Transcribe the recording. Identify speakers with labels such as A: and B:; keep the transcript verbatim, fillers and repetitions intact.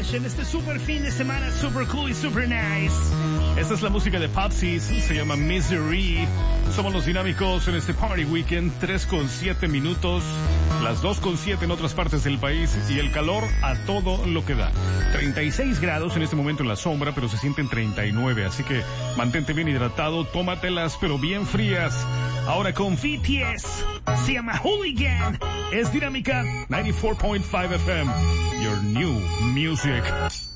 A: Rush en este super fin de semana, super cool y super nice. Esta es la música de Popsies, se llama Misery. Somos los dinámicos en este Party Weekend, tres con siete minutos, las dos con siete en otras partes del país y el calor a todo lo que da. treinta y seis grados en este momento en la sombra, pero se sienten treinta y nueve, así que mantente bien hidratado, tómatelas pero bien frías. Ahora con B T S, se llama Hooligan, es Dinámica noventa y cuatro punto cinco F M, your new music.